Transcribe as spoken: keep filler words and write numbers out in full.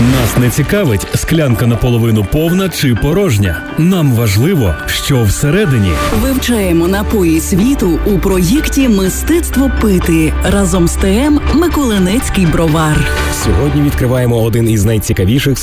Нас не цікавить, склянка наполовину повна чи порожня. Нам важливо, що всередині. Вивчаємо напої світу у проєкті «Мистецтво пити» разом з ТМ «Миколинецький бровар». Сьогодні відкриваємо один із найцікавіших